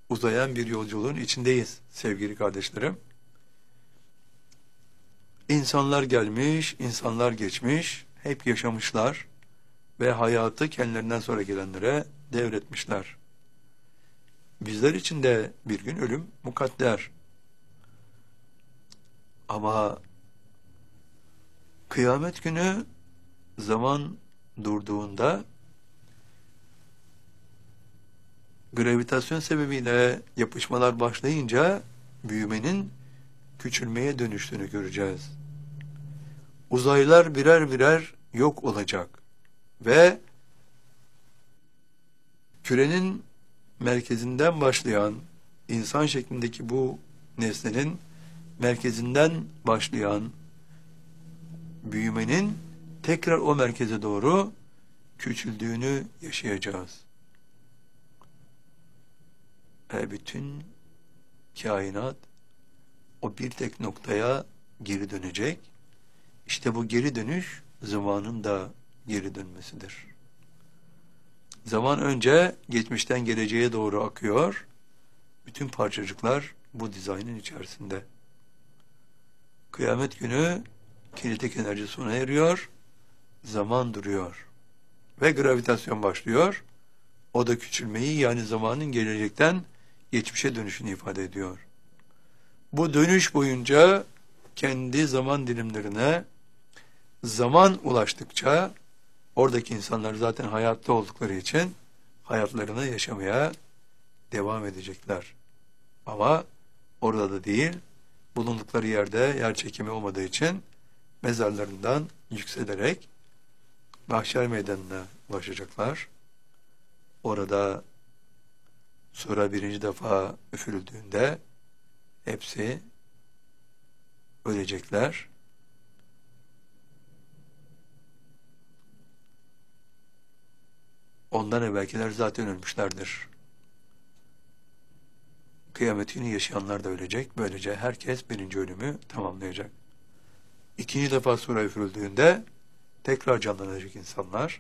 uzayan bir yolculuğun içindeyiz sevgili kardeşlerim. İnsanlar gelmiş, insanlar geçmiş, hep yaşamışlar ve hayatı kendilerinden sonra gelenlere devretmişler. Bizler için de bir gün ölüm mukadder. Ama kıyamet günü zaman durduğunda gravitasyon sebebiyle yapışmalar başlayınca büyümenin küçülmeye dönüştüğünü göreceğiz. Uzaylar birer birer yok olacak ve kürenin merkezinden başlayan insan şeklindeki bu nesnenin merkezinden başlayan büyümenin tekrar o merkeze doğru küçüldüğünü yaşayacağız. Bütün kainat o bir tek noktaya geri dönecek. İşte bu geri dönüş zamanın da geri dönmesidir. Zaman önce geçmişten geleceğe doğru akıyor. Bütün parçacıklar bu dizaynın içerisinde. Kıyamet günü kinetik enerji sona eriyor. Zaman duruyor. Ve gravitasyon başlıyor. O da küçülmeyi, yani zamanın gelecekten geçmişe dönüşünü ifade ediyor. Bu dönüş boyunca kendi zaman dilimlerine zaman ulaştıkça oradaki insanlar zaten hayatta oldukları için hayatlarını yaşamaya devam edecekler. Ama orada da değil, bulundukları yerde yer çekimi olmadığı için mezarlarından yükselerek mahşer meydanına ulaşacaklar. Orada sura birinci defa üfürüldüğünde hepsi ölecekler. Ondan evvelkiler zaten ölmüşlerdir. Kıyamet günü yaşayanlar da ölecek. Böylece herkes birinci ölümü tamamlayacak. İkinci defa sura üfürüldüğünde tekrar canlanacak insanlar.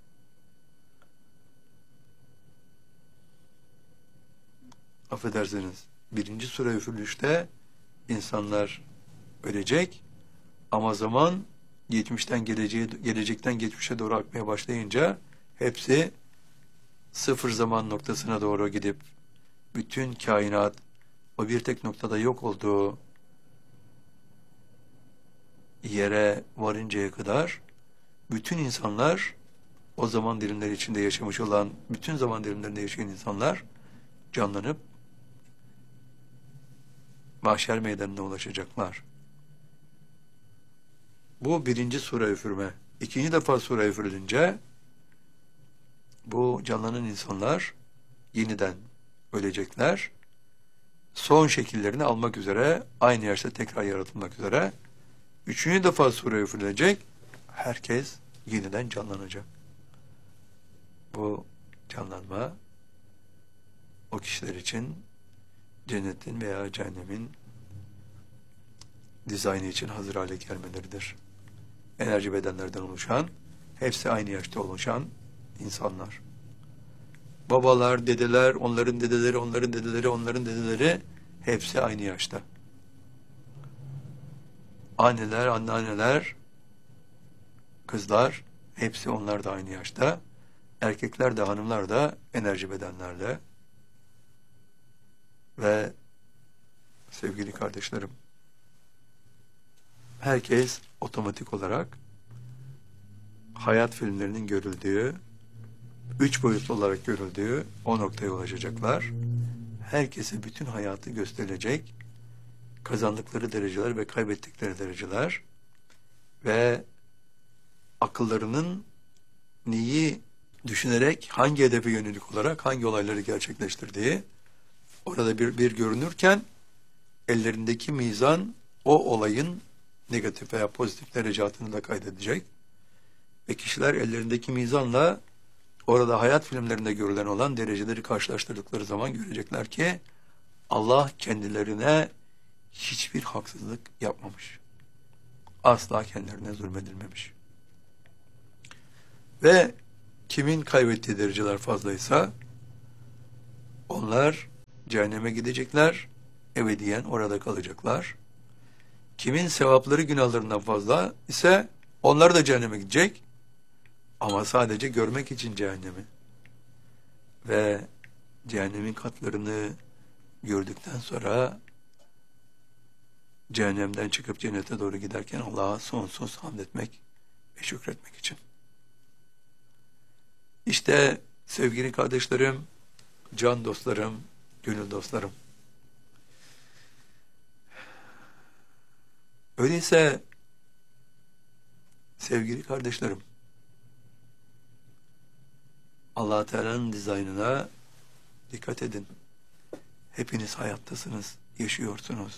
Affedersiniz, birinci sura üfürülüşte insanlar ölecek ama zaman gelecekten geçmişe doğru akmaya başlayınca hepsi sıfır zaman noktasına doğru gidip bütün kainat o bir tek noktada yok olduğu yere varıncaya kadar bütün insanlar, o zaman dilimleri içinde yaşamış olan, bütün zaman dilimlerinde yaşayan insanlar canlanıp mahşer meydanına ulaşacaklar. Bu birinci sura üfürme. İkinci defa sura üfürülünce bu canlanan insanlar yeniden ölecekler. Son şekillerini almak üzere, aynı yaşta tekrar yaratılmak üzere. Üçüncü defa sura üfürülecek. Herkes yeniden canlanacak. Bu canlanma o kişiler için cennetin veya cehennemin dizaynı için hazır hale gelmeleridir. Enerji bedenlerden oluşan, hepsi aynı yaşta oluşan insanlar. Babalar, dedeler, onların dedeleri, onların dedeleri, onların dedeleri hepsi aynı yaşta. Anneler, anneanneler, kızlar hepsi onlar da aynı yaşta. Erkekler de hanımlar da enerji bedenlerle. Ve sevgili kardeşlerim, herkes otomatik olarak hayat filmlerinin görüldüğü, 3 boyutlu olarak görüldüğü o noktaya ulaşacaklar. Herkese bütün hayatı gösterilecek, kazandıkları dereceler ve kaybettikleri dereceler ve akıllarının neyi düşünerek, hangi hedefe yönelik olarak hangi olayları gerçekleştirdiği orada bir görünürken ellerindeki mizan o olayın negatif veya pozitif derecatını da kaydedecek. Ve kişiler ellerindeki mizanla orada hayat filmlerinde görülen olan dereceleri karşılaştırdıkları zaman görecekler ki Allah kendilerine hiçbir haksızlık yapmamış. Asla kendilerine zulmedilmemiş. Ve kimin kaybettiği dereceler fazlaysa onlar cehenneme gidecekler, ebediyen orada kalacaklar. Kimin sevapları günahlarından fazla ise onlar da cehenneme gidecek. Ama sadece görmek için cehennemi. Ve cehennemin katlarını gördükten sonra cehennemden çıkıp cennete doğru giderken Allah'a sonsuz hamd etmek ve şükretmek için. İşte sevgili kardeşlerim, can dostlarım, gönül dostlarım. Öyleyse sevgili kardeşlerim, Allah Teala'nın dizaynına dikkat edin. Hepiniz hayattasınız, yaşıyorsunuz.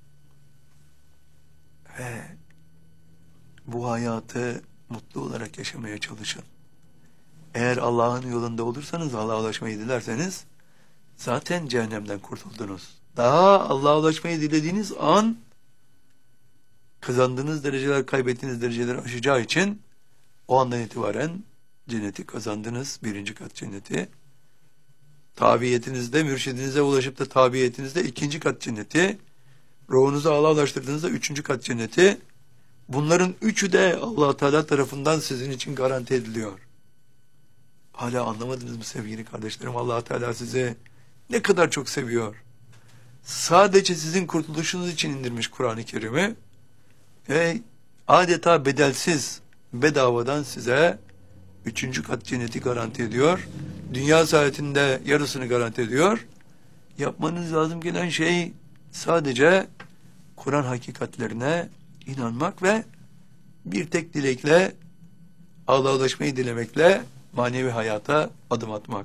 Ve bu hayatı mutlu olarak yaşamaya çalışın. Eğer Allah'ın yolunda olursanız, Allah'a ulaşmayı dilerseniz, zaten cehennemden kurtuldunuz. Daha Allah'a ulaşmayı dilediğiniz an, kazandığınız dereceler, kaybettiğiniz dereceleri aşacağı için, o andan itibaren cenneti kazandınız, 1. kat cenneti. Tabiyetinizde, mürşidinize ulaşıp da tabiyetinizde 2. kat cenneti. Ruhunuzu Allah'a ulaştırdığınızda 3. kat cenneti. Bunların üçü de Allah Teala tarafından sizin için garanti ediliyor. Hala anlamadınız mı sevgili kardeşlerim? Allah Teala sizi ne kadar çok seviyor. Sadece sizin kurtuluşunuz için indirmiş Kur'an-ı Kerim'i ve adeta bedelsiz, bedavadan size 3. kat cenneti garanti ediyor. Dünya saadetinde yarısını garanti ediyor. Yapmanız lazım gelen şey sadece Kur'an hakikatlerine inanmak ve bir tek dilekle, Allah'a ulaşmayı dilemekle manevi hayata adım atmak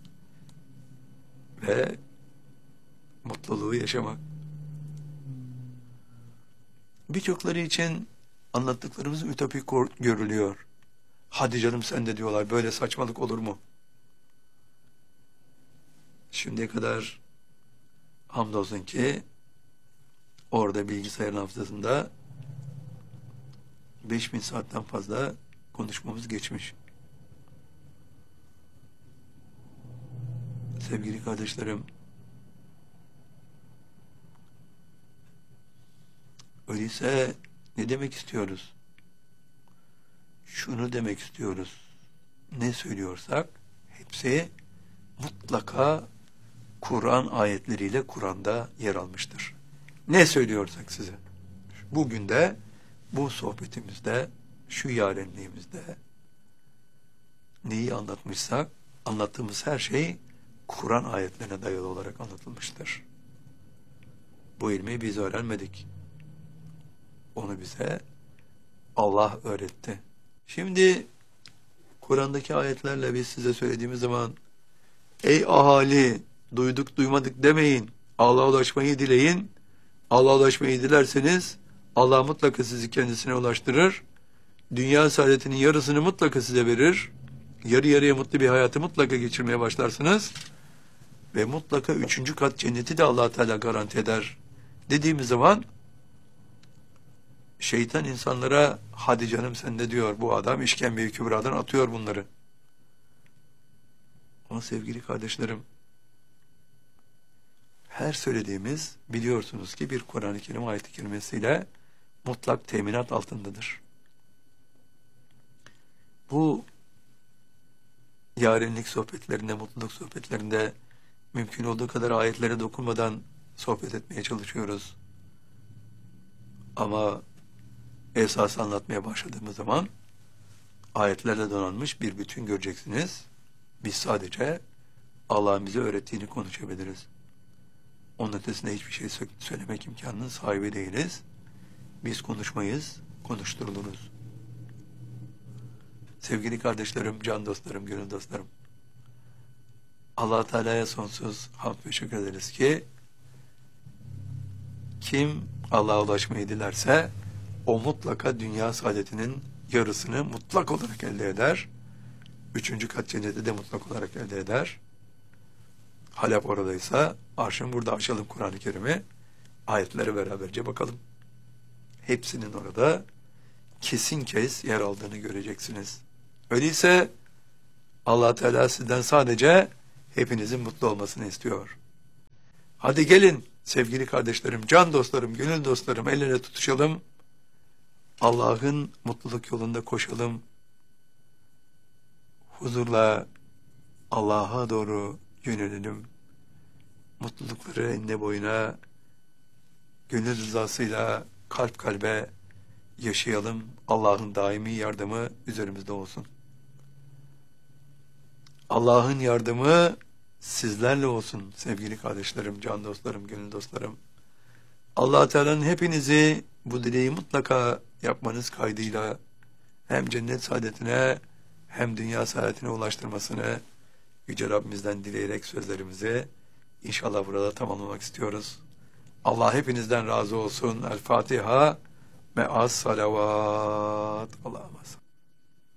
ve mutluluğu yaşamak. Birçokları için anlattıklarımız ütopik görülüyor. Hadi canım sen de diyorlar, böyle saçmalık olur mu? Şimdiye kadar hamdolsun ki orada bilgisayarın hafızasında 5000 saatten fazla konuşmamız geçmiş. Sevgili kardeşlerim, öyleyse ne demek istiyoruz? Şunu demek istiyoruz. Ne söylüyorsak hepsi mutlaka Kur'an ayetleriyle Kur'an'da yer almıştır. Ne söylüyorsak size. Bugün de bu sohbetimizde, şu yarenliğimizde neyi anlatmışsak, anlattığımız her şey Kur'an ayetlerine dayalı olarak anlatılmıştır. Bu ilmi biz öğrenmedik. Onu bize Allah öğretti. Şimdi Kur'an'daki ayetlerle biz size söylediğimiz zaman ey ahali, duyduk duymadık demeyin. Allah'a ulaşmayı dileyin. Allah'a ulaşmayı dilerseniz Allah mutlaka sizi kendisine ulaştırır. Dünya saadetinin yarısını mutlaka size verir. Yarı yarıya mutlu bir hayatı mutlaka geçirmeye başlarsınız. Ve mutlaka 3. kat cenneti de Allah Teala garanti eder. Dediğimiz zaman şeytan insanlara hadi canım sen de diyor, bu adam işkembe-i kübradan atıyor bunları. Ama sevgili kardeşlerim, her söylediğimiz biliyorsunuz ki bir Kur'an-ı Kerim ayet-i kerimesiyle mutlak teminat altındadır. Bu yarenlik sohbetlerinde, mutluluk sohbetlerinde mümkün olduğu kadar ayetlere dokunmadan sohbet etmeye çalışıyoruz. Ama esas anlatmaya başladığımız zaman ayetlerle donanmış bir bütün göreceksiniz. Biz sadece Allah'ın bize öğrettiğini konuşabiliriz. Onun ötesinde hiçbir şey söylemek imkanının sahibi değiliz. Biz konuşmayız, konuşturuluruz. Sevgili kardeşlerim, can dostlarım, gönül dostlarım, Allah Teala'ya sonsuz hamd ve şükür ederiz ki kim Allah'a ulaşmayı dilerse o mutlaka dünya saadetinin yarısını mutlak olarak elde eder. 3. kat cenneti de mutlak olarak elde eder. Halep oradaysa arşın burada, açalım Kur'an-ı Kerim'i. Ayetlere beraberce bakalım. Hepsinin orada kesin kes yer aldığını göreceksiniz. Öyleyse Allah Teala sizden sadece hepinizin mutlu olmasını istiyor. Hadi gelin sevgili kardeşlerim, can dostlarım, gönül dostlarım, el ele tutuşalım. Allah'ın mutluluk yolunda koşalım. Huzurla Allah'a doğru yönelelim. Mutlulukları enine boyuna, gönül rızasıyla kalp kalbe yaşayalım. Allah'ın daimi yardımı üzerimizde olsun. Allah'ın yardımı sizlerle olsun sevgili kardeşlerim, can dostlarım, gönül dostlarım. Allah Teala'nın hepinizi bu dileği mutlaka yapmanız kaydıyla hem cennet saadetine hem dünya saadetine ulaştırmasını Yüce Rabbimizden dileyerek sözlerimizi inşallah burada tamamlamak istiyoruz. Allah hepinizden razı olsun. El Fatiha me'as salavat. Allah'a emanet.